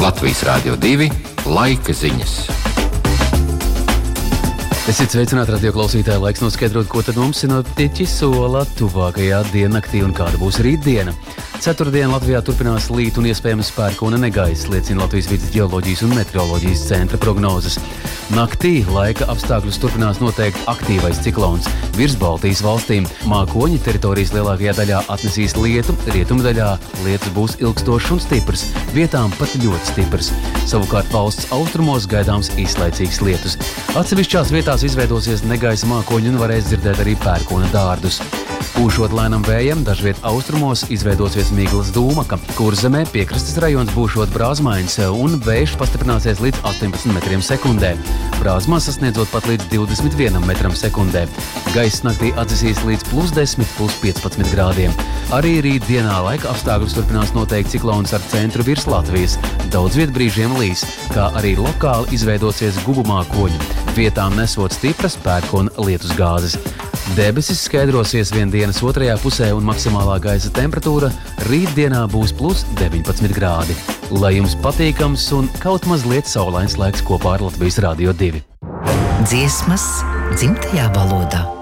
Latvijas Rādio 2 laika ziņas. Esiet sveicināti, radio klausītāji, laiks noskaidrot, ko tad mums ir noticis sola tuvākajā diennaktī un kāda būs rītdiena. Ceturtdien Latvijā turpinās līt un iespējams pērkona negaiss, liecina Latvijas vides geoloģijas un meteoroloģijas centra prognozes. Naktī laika apstākļus turpinās noteikt aktīvais ciklons. Virs Baltijas valstīm mākoņi teritorijas lielākajā daļā atnesīs lietu, rietumdaļā lietus būs ilgstošs un stiprs, vietām pat ļoti stiprs. Savukārt valsts austrumos gaidāms īslaicīgs lietus. Atsevišķās vietās izveidosies negaisa mākoņi un varēs dzirdēt arī pērkona dārdus. Pūšot lēnam vējam, dažviet austrumos izveidosies miglas dūmaka, Kurzemē piekrastes rajons būšot brāzmains un vējš pastiprināsies līdz 18 metriem sekundē. Brāzmā sasniedzot pat līdz 21 metram sekundē. Gaiss naktī atdzisīs līdz +10, +15 grādiem. Arī rītdienā laika apstākļus turpinās noteikt ciklons ar centru virs Latvijas. Daudz viet brīžiem līs, kā arī lokāli izveidosies gubumākoņi, vietām nesot stipras pērkona lietus gāzes. Debesis skaidrosies vien dienas otrajā pusē un maksimālā gaisa temperatūra rītdienā būs +19 grādi. Lai jums patīkams un kaut mazliet saulains laiks kopā ar Latvijas Rādio 2. Dziesmas dzimtajā valodā.